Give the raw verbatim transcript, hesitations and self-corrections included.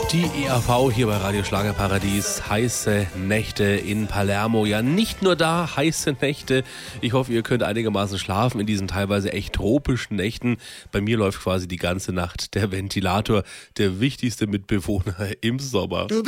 Die E A V hier bei Radio Schlagerparadies. Heiße Nächte in Palermo. Ja, nicht nur da, heiße Nächte. Ich hoffe, ihr könnt einigermaßen schlafen in diesen teilweise echt tropischen Nächten. Bei mir läuft quasi die ganze Nacht der Ventilator, der wichtigste Mitbewohner im Sommer. Du